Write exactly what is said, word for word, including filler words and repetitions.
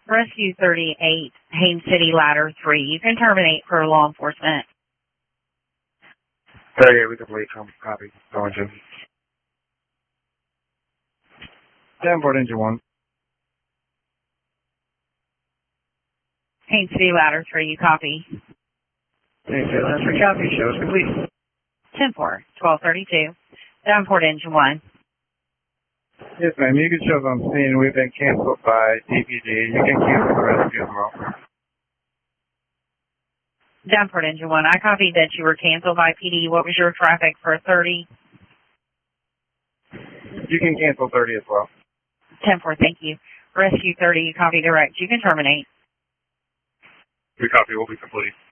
Rescue thirty-eight, Haines City Ladder three. You can terminate for law enforcement. thirty-eight, we complete. Copy. Go engine. Davenport engine one. Haines City Ladder three, you copy. Haines City Ladder three, copy. Show is complete. ten four, twelve thirty-two. Davenport engine one. Yes, ma'am. You can show on scene. We've been canceled by D P D. You can cancel the rescue as well. Davenport engine one. I copied that you were canceled by P D. What was your traffic for thirty? You can cancel thirty as well. ten four, thank you. Rescue thirty, you copy direct. You can terminate. We copy. We'll be complete.